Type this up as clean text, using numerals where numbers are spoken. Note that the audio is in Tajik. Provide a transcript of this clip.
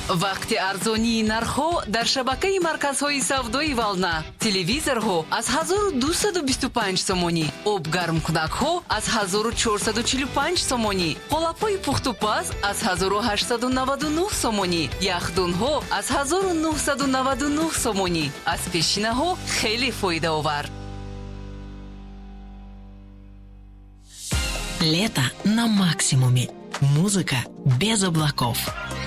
вақти арзонии нархҳо дар шабакаи марказҳои савдои Вална. Телевизорҳо аз 1225 сомонӣ, обгармкунакҳо аз 1445 сомонӣ, қолапҳои пухтупаз аз 1899 сомонӣ, яхдунҳо аз 1999 сомонӣ. аз пешинаҳо хеле фоидаовар. Лето на максимуме. Музыка без облаков.